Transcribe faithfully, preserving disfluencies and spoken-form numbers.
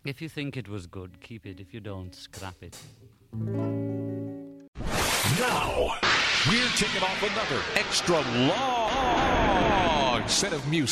If you think it was good, keep it. If you don't, scrap it. Now, we're taking off another extra long set of music.